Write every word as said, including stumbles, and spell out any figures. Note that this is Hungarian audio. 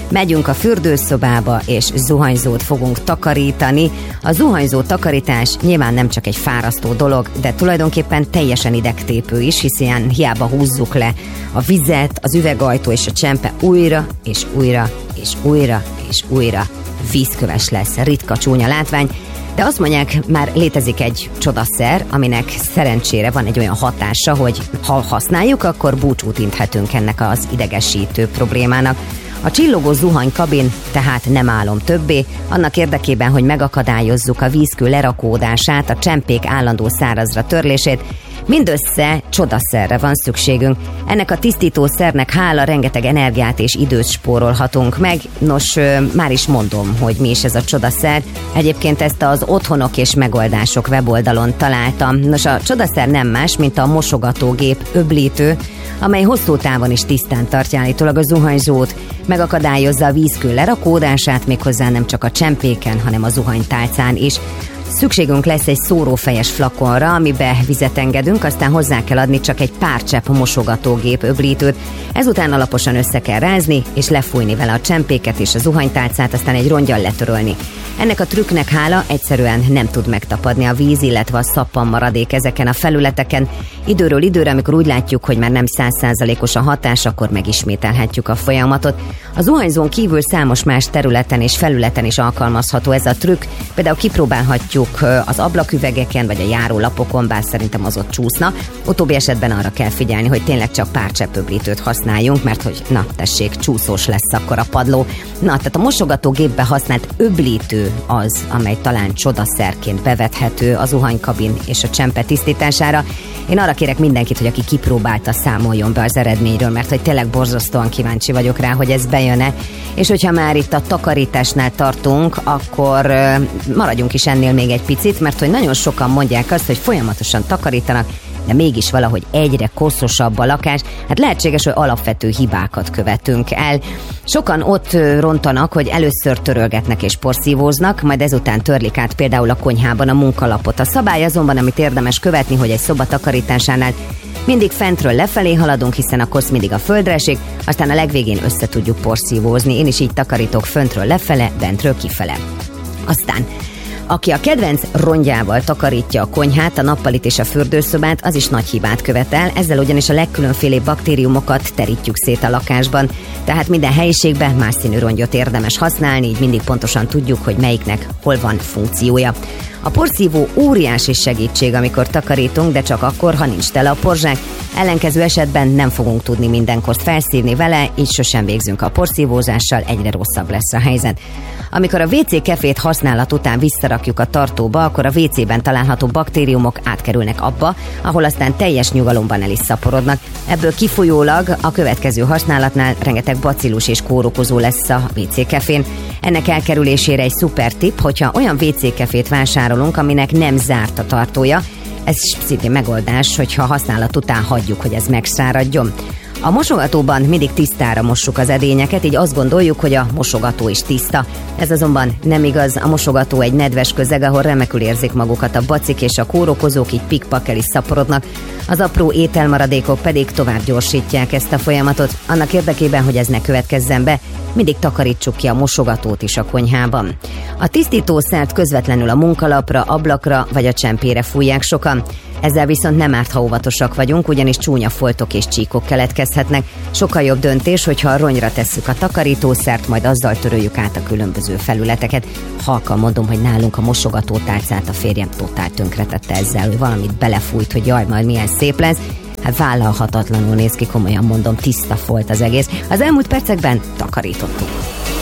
Megyünk a fürdőszobába, és zuhanyzót fogunk takarítani. A zuhanyzó takarítás nyilván nem csak egy fárasztó dolog, de tulajdonképpen teljesen idegtépő is, hiszen hiába húzzuk le a vizet, az üvegajtó és a csempe újra, és újra, és újra, és újra vízköves lesz. Ritka, csúnya látvány. De azt mondják, már létezik egy csodaszer, aminek szerencsére van egy olyan hatása, hogy ha használjuk, akkor búcsút inthetünk ennek az idegesítő problémának. A csillogó zuhanykabin tehát nem álom többé, annak érdekében, hogy megakadályozzuk a vízkő lerakódását, a csempék állandó szárazra törlését, mindössze csodaszerre van szükségünk. Ennek a tisztítószernek hála rengeteg energiát és időt spórolhatunk meg. Nos, már is mondom, hogy mi is ez a csodaszer. Egyébként ezt az Otthonok és Megoldások weboldalon találtam. Nos, a csodaszer nem más, mint a mosogatógép öblítő, amely hosszú távon is tisztán tartja állítólag a zuhanyzót, megakadályozza a vízkő lerakódását, méghozzá nem csak a csempéken, hanem a zuhanytálcán is. Szükségünk lesz egy szórófejes flakonra, amibe vizet engedünk, aztán hozzá kell adni csak egy pár csepp mosogatógép öblítőt. Ezután alaposan össze kell rázni, és lefújni vele a csempéket és a zuhanytálcát, aztán egy rongyal letörölni. Ennek a trükknek hála egyszerűen nem tud megtapadni a víz, illetve a szappan maradék ezeken a felületeken. Időről időre, amikor úgy látjuk, hogy már nem száz százalékos a hatás, akkor megismételhetjük a folyamatot. A zuhanyzón kívül számos más területen és felületen is alkalmazható ez a trükk. Például kipróbálhatjuk az ablaküvegeken vagy a járólapokon, bár szerintem az ott csúszna. Utóbbi esetben arra kell figyelni, hogy tényleg csak pár csepp öblítőt használjunk, mert hogy na tessék, csúszós lesz akkor a padló. Na, tehát a mosogatógépbe használt öblítő az, amely talán csodaszerként bevethető a zuhanykabin és a csempe tisztítására. Én arra kérek mindenkit, hogy aki kipróbálta, számoljon be az eredményről, mert hogy tényleg borzasztóan kíváncsi vagyok rá, hogy ez bejön-e. És hogyha már itt a takarításnál tartunk, akkor maradjunk is ennél még egy picit, mert hogy nagyon sokan mondják azt, hogy folyamatosan takarítanak, de mégis valahogy egyre koszosabb a lakás. Hát lehetséges, hogy alapvető hibákat követünk el. Sokan ott rontanak, hogy először törölgetnek és porszívóznak, majd ezután törlik át például a konyhában a munkalapot. A szabály azonban, amit érdemes követni, hogy egy szoba takarításánál mindig fentről lefelé haladunk, hiszen a kosz mindig a földre esik, aztán a legvégén össze tudjuk porszívózni. Én is így takarítok föntről lefele, bentről kifele. Aztán aki a kedvenc rongyával takarítja a konyhát, a nappalit és a fürdőszobát, az is nagy hibát követel, ezzel ugyanis a legkülönfélébb baktériumokat terítjük szét a lakásban. Tehát minden helyiségben más színű rongyot érdemes használni, így mindig pontosan tudjuk, hogy melyiknek hol van funkciója. A porszívó óriási segítség, amikor takarítunk, de csak akkor, ha nincs tele a porzsák. Ellenkező esetben nem fogunk tudni minden koszt felszívni vele, így sosem végzünk a porszívózással, egyre rosszabb lesz a helyzet. Amikor a vé cé kefét használat után visszarakjuk a tartóba, akkor a vé cében található baktériumok átkerülnek abba, ahol aztán teljes nyugalomban el is szaporodnak. Ebből kifolyólag a következő használatnál rengeteg bacillus és kórokozó lesz a vé cé kefén. Ennek elkerülésére egy szuper tipp, hogyha olyan vé cé kefét vásárolunk, aminek nem zárt a tartója, ez szintén megoldás, hogyha használat után hagyjuk, hogy ez megszáradjon. A mosogatóban mindig tisztára mossuk az edényeket, így azt gondoljuk, hogy a mosogató is tiszta. Ez azonban nem igaz, a mosogató egy nedves közeg, ahol remekül érzik magukat a bacik és a kórokozók, így pikpakkel is szaporodnak. Az apró ételmaradékok pedig tovább gyorsítják ezt a folyamatot. Annak érdekében, hogy ez ne következzen be, mindig takarítsuk ki a mosogatót is a konyhában. A tisztítószert közvetlenül a munkalapra, ablakra vagy a csempére fújják sokan. Ezzel viszont nem árt, ha óvatosak vagyunk, ugyanis csúnya foltok és csíkok keletkezhetnek. Sokkal jobb döntés, hogyha a ronyra tesszük a takarítószert, majd azzal töröljük át a különböző felületeket. Halkan mondom, hogy nálunk a mosogatótálcát a férjem totál tönkretette ezzel, hogy valamit belefújt, hogy jaj, majd milyen szép lesz. Hát vállalhatatlanul néz ki, komolyan mondom, tiszta folt az egész. Az elmúlt percekben takarítottuk.